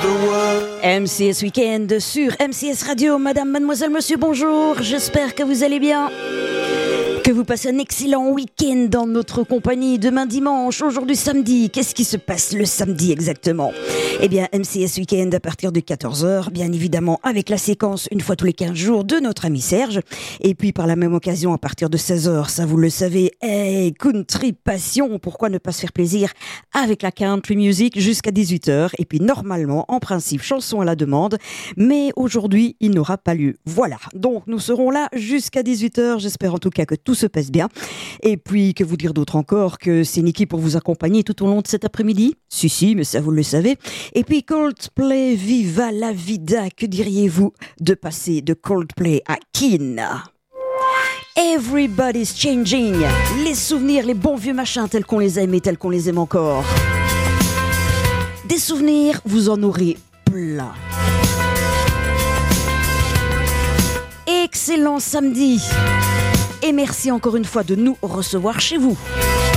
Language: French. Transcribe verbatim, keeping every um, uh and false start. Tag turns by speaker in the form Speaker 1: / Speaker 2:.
Speaker 1: M C S Weekend sur M C S Radio. Madame, mademoiselle, monsieur, bonjour. J'espère que vous allez bien. Que vous passez un excellent week-end dans notre compagnie. Demain dimanche, aujourd'hui samedi. Qu'est-ce qui se passe le samedi exactement ? Eh bien, M C S Weekend à partir de quatorze heures, bien évidemment avec la séquence une fois tous les quinze jours de notre ami Serge. Et puis par la même occasion à partir de seize heures, ça vous le savez, hey, country passion, pourquoi ne pas se faire plaisir avec la country music jusqu'à dix-huit heures. Et puis normalement, en principe, chanson à la demande. Mais aujourd'hui, il n'aura pas lieu. Voilà, donc nous serons là jusqu'à dix-huit heures. J'espère en tout cas que tout se passe bien. Et puis, que vous dire d'autre encore que c'est Niki pour vous accompagner tout au long de cet après-midi ? Si, si, mais ça vous le savez. Et puis Coldplay, Viva la Vida, que diriez-vous de passer de Coldplay à Keane ? Everybody's changing. Les souvenirs, les bons vieux machins tels qu'on les aime et tels qu'on les aime encore. Des souvenirs, vous en aurez plein. Excellent samedi. Et merci encore une fois de nous recevoir chez vous.